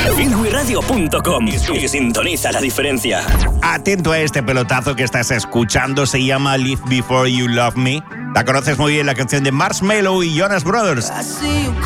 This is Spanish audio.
Finwiradio.com y sintoniza la diferencia. Atento a este pelotazo que estás escuchando, se llama Live Before You Love Me. La conoces muy bien, la canción de Marshmello y Jonas Brothers.